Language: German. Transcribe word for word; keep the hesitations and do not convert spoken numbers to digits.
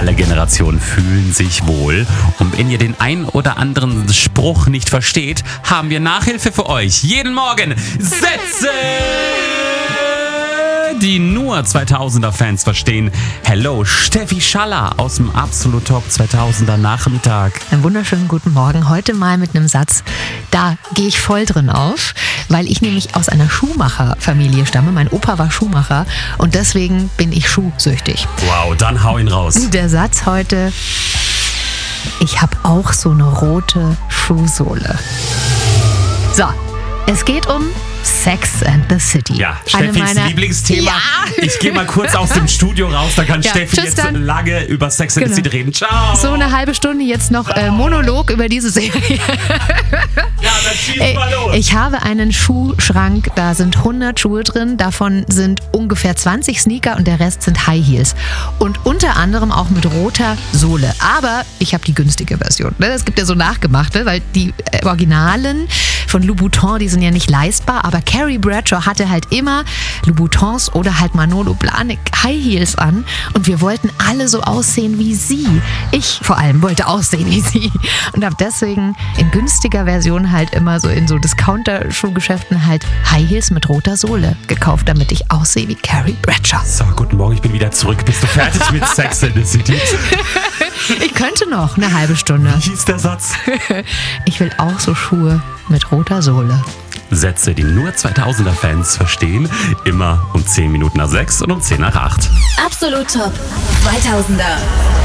Alle Generationen fühlen sich wohl. Und wenn ihr den ein oder anderen Spruch nicht versteht, haben wir Nachhilfe für euch. Jeden Morgen Sätze, die nur zweitausender-Fans verstehen. Hello, Steffi Schaller aus dem Absolut Talk zweitausender Nachmittag. Einen wunderschönen guten Morgen. Heute mal mit einem Satz, da gehe ich voll drin auf, weil ich nämlich aus einer Schuhmacherfamilie stamme. Mein Opa war Schuhmacher und deswegen bin ich schuhsüchtig. Wow, dann hau ihn raus. Der Satz heute, ich habe auch so eine rote Schuhsohle. So, es geht um Sex and the City. Ja, Steffis meiner Lieblingsthema. Ja. Ich gehe mal kurz aus dem Studio raus, da kann Ja, Steffi tschüss jetzt dann. lange über Sex and Genau. the City reden. Ciao. So eine halbe Stunde jetzt noch äh, Monolog über diese Serie. Ja, dann schieß Ey, mal los. ich habe einen Schuhschrank, da sind hundert Schuhe drin, davon sind ungefähr zwanzig Sneaker und der Rest sind High Heels. Und unter anderem auch mit roter Sohle. Aber ich habe die günstige Version. Ne? Es gibt ja so nachgemachte, weil die äh, Originalen von Louboutin, die sind ja nicht leistbar, aber Carrie Bradshaw hatte halt immer Louboutins oder halt Manolo Blahnik High Heels an und wir wollten alle so aussehen wie sie. Ich vor allem wollte aussehen wie sie und habe deswegen in günstiger Version halt immer so in so Discounter-Schuhgeschäften halt High Heels mit roter Sohle gekauft, damit ich aussehe wie Carrie Bradshaw. So, guten Morgen, ich bin wieder zurück. Bist du fertig mit Sex and the City? Ich könnte noch eine halbe Stunde. Wie hieß der Satz? Ich will auch so Schuhe mit roter Sohle. Sätze, die nur zweitausender-Fans verstehen. Immer um zehn Minuten nach sechs und um zehn nach acht. Absolut Top zweitausender.